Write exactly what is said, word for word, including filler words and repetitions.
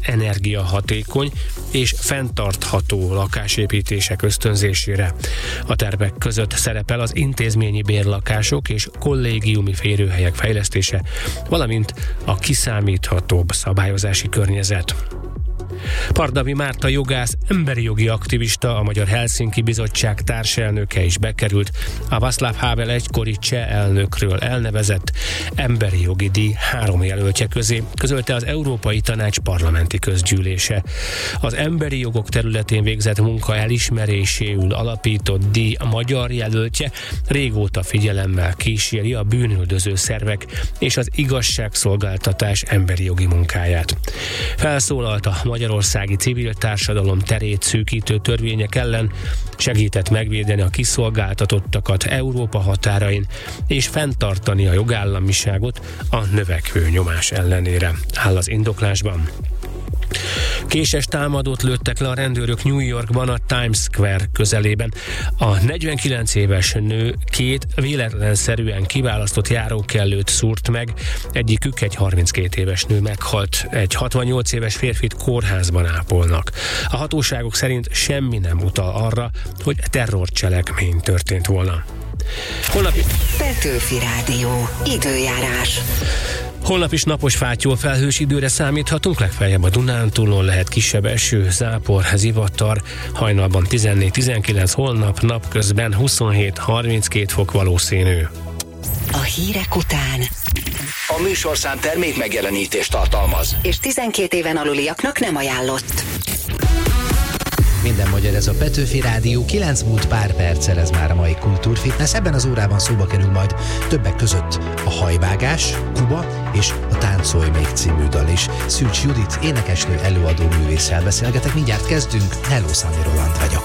energiahatékony és fenntartható lakásépítések ösztönzésére. A tervek között szerepel az intézményi bérlakások és kollégiumi férőhelyek fejlesztése, valamint a kiszámíthatóbb szabályozási környezet. Pardavi Márta jogász, emberi jogi aktivista, a Magyar Helsinki Bizottság társelnöke is bekerült a Václav Havel egykori cseh elnökről elnevezett emberi jogi díj három jelöltje közé, közölte az Európai Tanács parlamenti közgyűlése. Az emberi jogok területén végzett munka elismeréséül alapított díj a magyar jelöltje régóta figyelemmel kíséri a bűnüldöző szervek és az igazságszolgáltatás emberi jogi munkáját. Felszólalt a magyarországi civil társadalom terét szűkítő törvények ellen, segített megvédeni a kiszolgáltatottakat Európa határain, és fenntartani a jogállamiságot a növekvő nyomás ellenére, áll az indoklásban. Késes támadót lőttek le a rendőrök New Yorkban a Times Square közelében. A negyvenkilenc éves nő két véletlenszerűen kiválasztott járókellőt szúrt meg, egyikük egy harminckét éves nő meghalt, egy hatvannyolc éves férfit kórházban ápolnak. A hatóságok szerint semmi nem utal arra, hogy terrorcselekmény történt volna. Holnap... Petőfi Rádió. Időjárás. Holnap is napos fátyol felhős időre számíthatunk, legfeljebb a Dunántúlon lehet kisebb eső, zápor, zivatar, hajnalban tizennégy-tizenkilenc, holnap napközben huszonhét harminckét fok valószínű. A hírek után a műsorszám termék megjelenítést tartalmaz, és tizenkét éven aluliaknak nem ajánlott. Minden magyar, ez a Petőfi Rádió, kilenc múlt pár perccel, ez már a mai Kultúrfitness. Ebben az órában szóba kerül majd többek között a hajvágás, Kuba és a Táncolj még című dal is. Szűcs Judit énekesnő, előadó művésszel beszélgetek, mindjárt kezdünk. Hello, Szanyi Roland vagyok.